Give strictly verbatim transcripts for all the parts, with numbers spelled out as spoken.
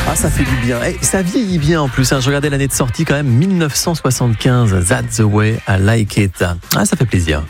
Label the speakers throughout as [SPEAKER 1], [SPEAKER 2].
[SPEAKER 1] Ah, ça fait du bien. Et ça vieillit bien en plus. Hein. Je regardais l'année de sortie quand même, mille neuf cent soixante-quinze. That's the way I like it. Ah, ça fait plaisir.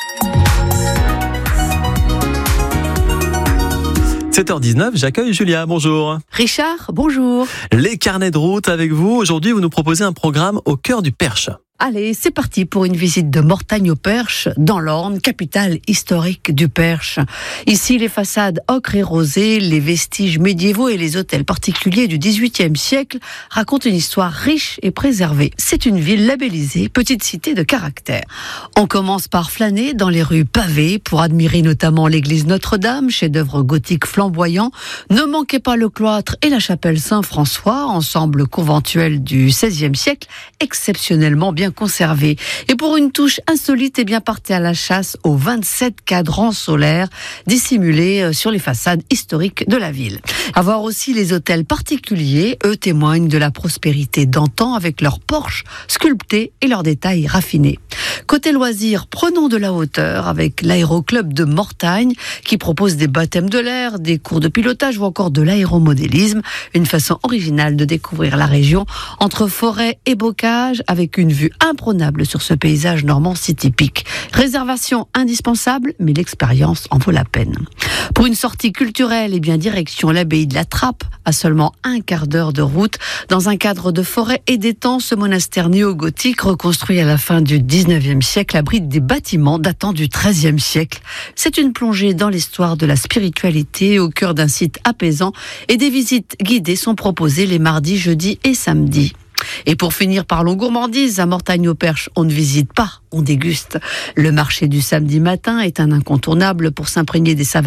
[SPEAKER 1] sept heures dix-neuf, j'accueille Julia, bonjour.
[SPEAKER 2] Richard, bonjour.
[SPEAKER 1] Les carnets de route avec vous. Aujourd'hui, vous nous proposez un programme au cœur du Perche.
[SPEAKER 2] Allez, c'est parti pour une visite de Mortagne-au-Perche, dans l'Orne, capitale historique du Perche. Ici, les façades ocre et rosées, les vestiges médiévaux et les hôtels particuliers du dix-huitième siècle racontent une histoire riche et préservée. C'est une ville labellisée, petite cité de caractère. On commence par flâner dans les rues pavées pour admirer notamment l'église Notre-Dame, chef-d'œuvre gothique flamboyant. Ne manquez pas le cloître et la chapelle Saint-François, ensemble conventuel du seizième siècle, exceptionnellement bien conservé. Et pour une touche insolite, eh bien, partez à la chasse aux vingt-sept cadrans solaires dissimulés sur les façades historiques de la ville. À voir aussi les hôtels particuliers, eux témoignent de la prospérité d'antan avec leurs porches sculptés et leurs détails raffinés. Côté loisirs, prenons de la hauteur avec l'aéroclub de Mortagne qui propose des baptêmes de l'air, des cours de pilotage ou encore de l'aéromodélisme. Une façon originale de découvrir la région entre forêt et bocage avec une vue imprenable sur ce paysage normand si typique. Réservation indispensable, mais l'expérience en vaut la peine. Pour une sortie culturelle, eh bien, direction l'abbaye de la Trappe, à seulement un quart d'heure de route. Dans un cadre de forêt et d'étang, ce monastère néo-gothique, reconstruit à la fin du dix-neuvième siècle, abrite des bâtiments datant du treizième siècle. C'est une plongée dans l'histoire de la spiritualité au cœur d'un site apaisant et des visites guidées sont proposées les mardis, jeudis et samedis. Et pour finir, parlons gourmandise. À Mortagne-au-Perche, on ne visite pas, on déguste. Le marché du samedi matin est un incontournable pour s'imprégner des saveurs